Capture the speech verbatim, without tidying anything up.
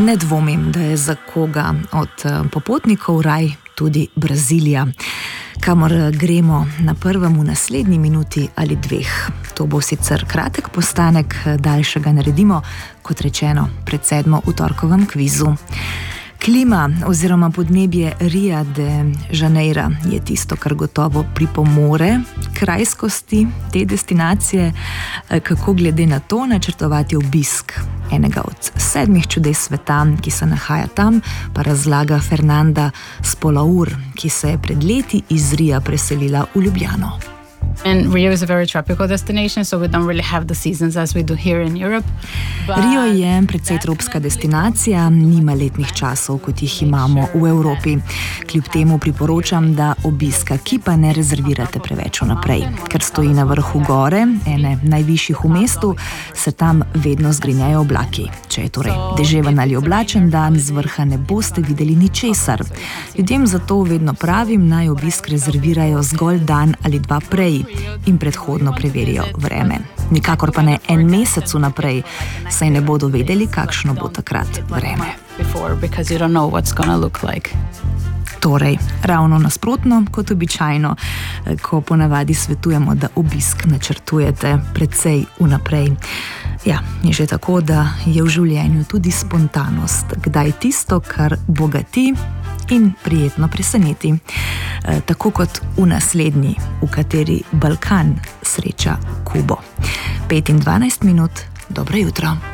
Ne dvomim, da je za koga od popotnikov raj tudi Brazilija, kamor gremo na prvem v naslednji minuti ali dveh. To bo sicer kratek postanek, daljšega naredimo, kot rečeno, pred sedmo v torkovem kvizu. Klima oziroma podnebje Ria de Janeira je tisto, kar gotovo pripomore k rajskosti te destinacije. Kako glede na to načrtovati obisk enega od sedmih čudes sveta, ki se nahaja tam, pa razlaga Fernanda Spolaur, ki se je pred leti iz Ria preselila v Ljubljano. And Rio is a very tropical destination, so we don't really have the seasons as we do here in Europe. Rio je precej tropska destinacija, nima letnih časov, kot jih imamo v Evropi. Kljub temu priporočam, da obiska Kipa ne rezervirate preveč vnaprej. Ker stoji na vrhu gore, ene najvišjih v mestu, se tam vedno zgrinjajo oblaki. Če je torej deževen ali oblačen dan, z vrha ne boste videli ničesar. Ljudem zato vedno pravim, naj obisk rezervirajo zgolj dan ali dva prej in predhodno preverijo vreme. Nikakor pa ne en mesec vnaprej, saj ne bodo vedeli, kakšno bo takrat vreme. Torej, ravno nasprotno kot običajno, ko ponavadi svetujemo, da obisk načrtujete precej vnaprej. Ja, je že tako, da je v življenju tudi spontanost, kdaj tisto, kar bogati in prijetno preseneti. E, tako kot v naslednji, v kateri Balkan sreča Kubo. pet in dvanajst minut, dobro jutro.